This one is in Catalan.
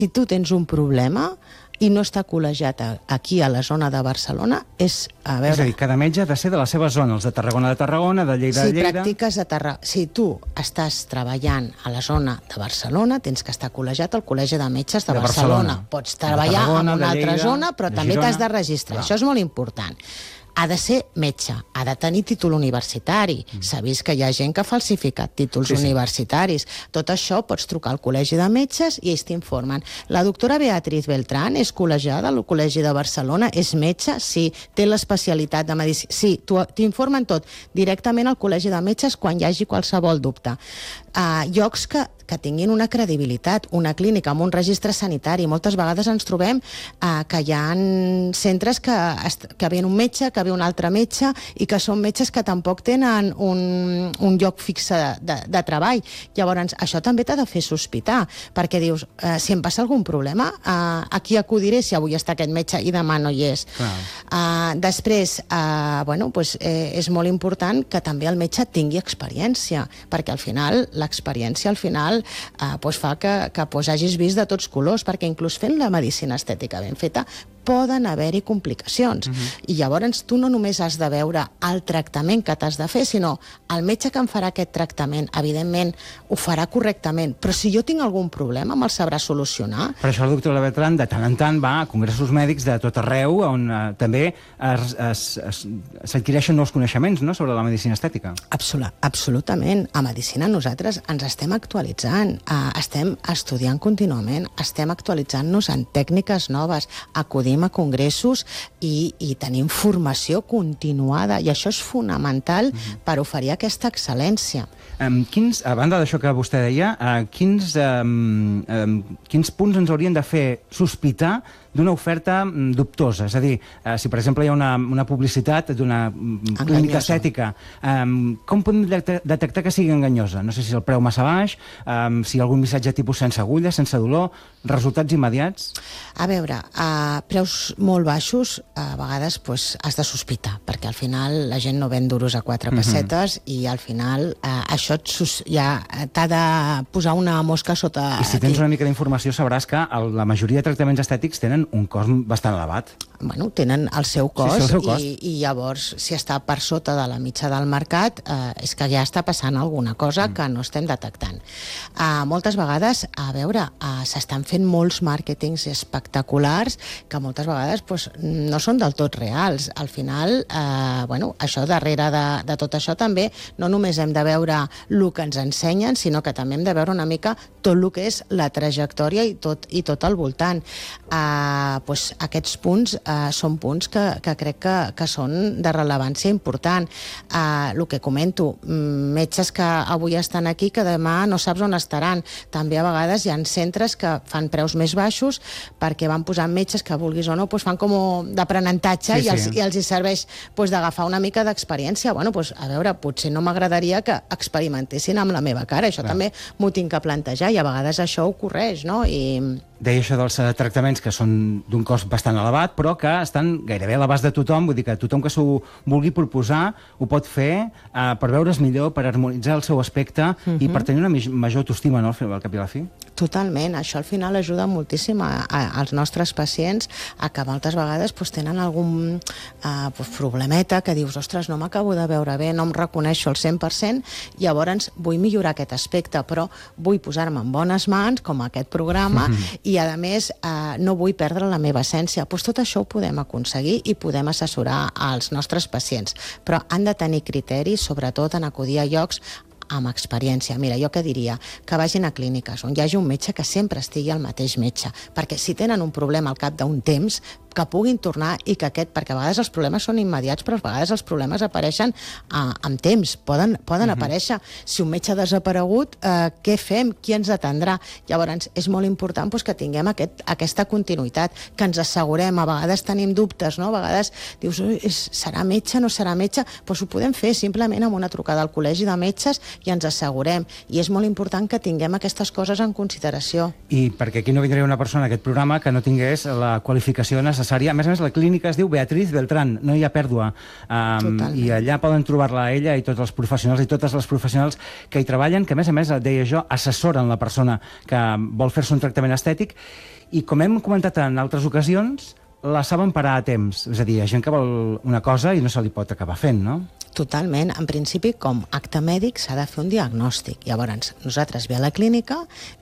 Si tu tens un problema i no està col·legiat aquí a la zona de Barcelona, és a veure... És a dir, cada metge ha de ser de la seva zona, els de Tarragona, de Lleida, de Lleida... Si tu estàs treballant a la zona de Barcelona, tens que estar col·legiat al Col·legi de Metges de Barcelona. Pots treballar en una altra zona, però també t'has de registrar. Això és molt important. Ha de ser metge, ha de tenir títol universitari. S'ha vist que hi ha gent que ha falsificat títols universitaris. Tot això pots trucar al Col·legi de Metges i ells t'informen. La doctora Beatriz Beltrán és col·legiada al Col·legi de Barcelona, és metge, sí, té l'especialitat de medicina. Sí, t'informen tot directament al Col·legi de Metges quan hi hagi qualsevol dubte. Llocs que tinguin una credibilitat, una clínica amb un registre sanitari. Moltes vegades ens trobem que hi ha centres que ve un metge, que ve un altre metge i que són metges que tampoc tenen un lloc fixe de treball. Llavors, això també t'ha de fer sospitar, perquè dius, si em passa algun problema, a qui acudiré si avui està aquest metge i demà no hi és? Després, és molt important que també el metge tingui experiència, perquè al final l'experiència fa que hagis vist de tots colors, perquè inclús fent la medicina estètica ben feta poden haver-hi complicacions. I llavors tu no només has de veure el tractament que t'has de fer, sinó el metge que em farà aquest tractament, evidentment, ho farà correctament, però si jo tinc algun problema me'l sabrà solucionar. Per això la doctora Beltrán de tant en tant va a congressos mèdics de tot arreu on també s'adquireixen nous coneixements sobre la medicina estètica. Absolutament. A medicina nosaltres ens estem actualitzant, estem estudiant contínuament, estem actualitzant-nos en tècniques noves, acudim a congressos i tenim formació continuada, i això és fonamental per oferir aquesta excel·lència. A banda d'això que vostè deia, quins punts ens haurien de fer sospitar d'una oferta dubtosa? És a dir, si per exemple hi ha una publicitat d'una clínica estètica, com podem detectar que sigui enganyosa? No sé si el preu massa baix, si hi ha algun missatge tipus sense agulla, sense dolor, resultats immediats? A veure, preus molt baixos a vegades has de sospitar, perquè al final la gent no ven duros a 4 pessetes i al final això ja t'ha de posar una mosca sota... I si tens una mica d'informació sabràs que la majoria de tractaments estètics tenen un cost bastant elevat. Bueno, tenen el seu cost, i llavors si està per sota de la mitja del mercat és que ja està passant alguna cosa que no estem detectant. Moltes vegades, s'estan fent molts màrquetings espectaculars que moltes vegades no són del tot reals. Al final, això darrere de tot això també no només hem de veure el que ens ensenyen, sinó que també hem de veure una mica tot el que és la trajectòria i tot al voltant. Aquests punts són punts que crec que són de rellevància important. El que comento, metges que avui estan aquí que demà no saps on estaran. També a vegades hi ha centres que fan preus més baixos perquè van posant metges que vulguis o no fan com d'aprenentatge i els hi serveix d'agafar una mica d'experiència. A veure, potser no m'agradaria que experimentessin amb la meva cara. Això també m'ho tinc que plantejar i a vegades això ocorreix, no? Deia això dels tractaments que són d'un cost bastant elevat, però que estan gairebé a l'abast de tothom, vull dir que tothom que s'ho vulgui proposar ho pot fer per veure's millor, per harmonitzar el seu aspecte i per tenir una major autoestima, no, al cap i a la fi? Totalment. Això al final ajuda moltíssim als nostres pacients a que moltes vegades tenen algun problemeta que dius, ostres, no m'acabo de veure bé, no em reconeixo al 100%, llavors vull millorar aquest aspecte, però vull posar-me en bones mans, com aquest programa, i a més no vull perdre la meva essència. Tot això ho podem aconseguir i podem assessorar als nostres pacients, però han de tenir criteris, sobretot en acudir a llocs amb experiència. Mira, jo què diria? Que vagin a clíniques on hi hagi un metge que sempre estigui el mateix metge, perquè si tenen un problema al cap d'un temps, que puguin tornar i que perquè a vegades els problemes són immediats, però a vegades els problemes apareixen amb temps, poden aparèixer. Si un metge ha desaparegut, què fem? Qui ens atendrà? Llavors, és molt important que tinguem aquesta continuïtat, que ens assegurem. A vegades tenim dubtes, no? A vegades dius, serà metge, no serà metge? Doncs ho podem fer simplement amb una trucada al Col·legi de Metges i ens assegurem. I és molt important que tinguem aquestes coses en consideració. I perquè aquí no vindria una persona a aquest programa que no tingués la qualificació necessària necessària. A més, la clínica es diu Beatriz Beltrán, no hi ha pèrdua. I allà poden trobar-la ella i tots els professionals i totes les professionals que hi treballen, que a més, deia jo, assessoren la persona que vol fer-se un tractament estètic i, com hem comentat en altres ocasions, la saben parar a temps. És a dir, hi ha gent que vol una cosa i no se li pot acabar fent, no? Totalment. En principi, com acte mèdic, s'ha de fer un diagnòstic. Llavors, nosaltres ve a la clínica,